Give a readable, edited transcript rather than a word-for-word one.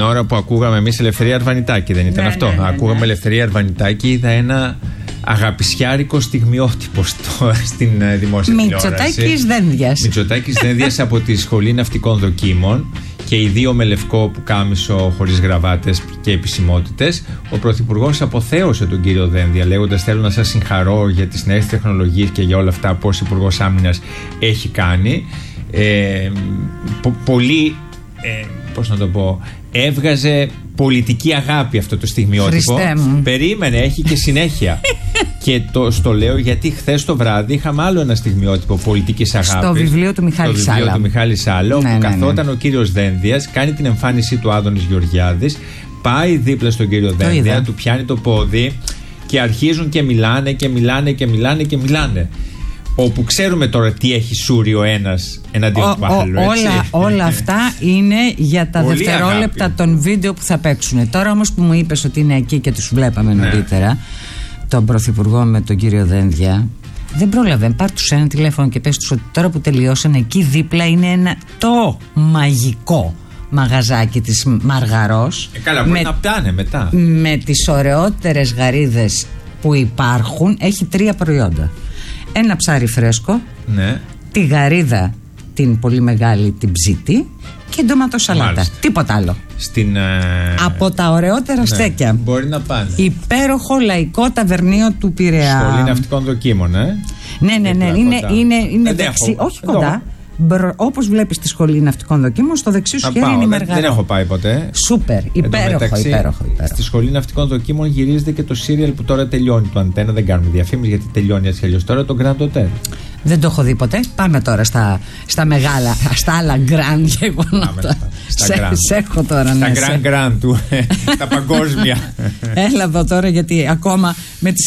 ώρα που ακούγαμε εμείς Ελευθερία Αρβανιτάκη, δεν ήταν αυτό? Ακούγαμε Ελευθερία Αρβανιτάκη, είδα ένα αγαπησιάρικο στιγμιότυπο στην δημόσια τηλεόραση. Μητσοτάκης Δένδιας από τη Σχολή Ναυτικών Δοκίμων και οι δύο με λευκό πουκάμισο χωρίς γραβάτες και επισημότητες. Ο Πρωθυπουργός αποθέωσε τον κύριο Δένδια λέγοντας: θέλω να σας συγχαρώ για τις νέες τεχνολογίες και για όλα αυτά που ως Υπουργός Άμυνας έχει κάνει. Πολύ, πώς να το πω, έβγαζε πολιτική αγάπη αυτό το στιγμιότυπο. Περίμενε, έχει και συνέχεια. Και στο λέω γιατί χθες το βράδυ είχαμε άλλο ένα στιγμιότυπο πολιτικής αγάπης. Στο βιβλίο του Μιχάλη Σάλα. Όπου καθόταν ο κύριος Δένδιας, κάνει την εμφάνισή του Άδωνης Γεωργιάδης, πάει δίπλα στον κύριο Δένδια, του πιάνει το πόδι και αρχίζουν και μιλάνε και μιλάνε και μιλάνε και μιλάνε. Όπου ξέρουμε τώρα τι έχει σούρει ο ένας εναντίον του άλλου. Όλα αυτά είναι για τα δευτερόλεπτα των βίντεο που θα παίξουν. Τώρα όμως που μου είπες ότι είναι εκεί και τους βλέπαμε νωρίτερα, τον Πρωθυπουργό με τον κύριο Δένδια, δεν πρόλαβε. Πάρ' τους ένα τηλέφωνο και πες τους ότι τώρα που τελειώσαν, εκεί δίπλα είναι ένα το μαγικό μαγαζάκι της Μαργαρός. Καλά, μπορεί να πτάνε μετά. Με τις ωραιότερες γαρίδες που υπάρχουν, έχει 3 προϊόντα. Ένα ψάρι φρέσκο, τη γαρίδα την πολύ μεγάλη την ψήτη και ντοματοσαλάτα. Τίποτα άλλο. Από τα ωραιότερα στέκια. Μπορεί να πάνε. Υπέροχο λαϊκό ταβερνίο του Πειραιά. Σχολή Ναυτικών Δοκίμων, Ναι. Είναι δεξί, όχι κοντά. Όπως βλέπεις τη Σχολή Ναυτικών Δοκίμων, στο δεξί σου χέρι είναι η Μαργαρό. Δεν έχω πάει ποτέ. Σούπερ, υπέροχο. Στη Σχολή Ναυτικών Δοκίμων γυρίζεται και το σύριαλ που τώρα τελειώνει το Αντένα. Δεν κάνουμε διαφήμιση γιατί τελειώνει έτσι αλλιώς τώρα, το Grand Hotel. Δεν το έχω δει ποτέ. Πάμε τώρα στα μεγάλα, στα άλλα grand γεγονότα. Σε έχω τώρα. Στα grand του, τα παγκόσμια. Έλα εδώ τώρα γιατί ακόμα με τις